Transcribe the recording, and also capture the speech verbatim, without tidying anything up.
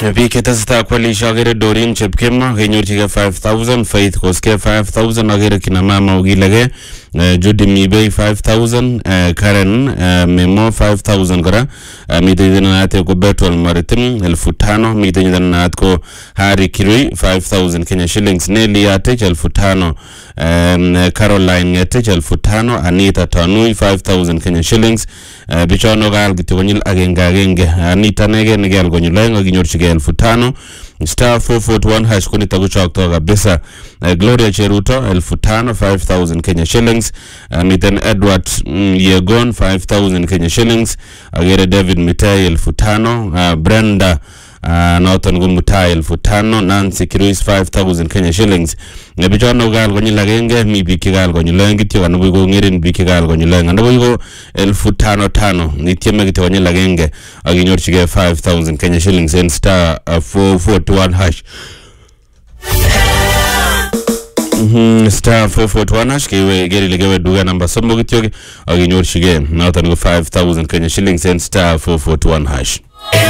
Biik testai kwalisha agere Doreen Chepkema kenyorchige five thousand, Faith Koske five thousand, agere kina mama Ogilege, Judy Mibei five thousand, Karen Memo five thousand kora, mite naat ko Bertol Maritim elfu tano, mite naat ko Harry Kirui five thousand Kenya shillings, Nelly Atech elfu tano, Caroline Atech elfu tano, Anita Tanui five thousand Kenya shillings, bichono gal gitwanyil agenge agenge, Anita nege nigel gonyulenga ginyorchige elfu tano, star four four one hash kuni taguchokto kabisa. Gloria Cheruto elfu tano, five thousand Kenya shillings, miten Edward Yegon five thousand Kenya shillings, agere David Mitai elfu tano, Brenda Uh, Norton Gumutai elfu tano, Nancy Kiruis five thousand Kenya shillings. Bichono gal konyila genge mi biki gal konyila ngityo kanabu ko ngirin biki gal konyila nganabu ko elfu tano tano nitieme gityo konyila genge aginyorchige five thousand Kenya shillings in star uh, four four one hash. Mhm, star four four one hash kewe geri legewe duga namba sombo gityo aginyorchige Norton go five thousand Kenya shillings in star four four one hash.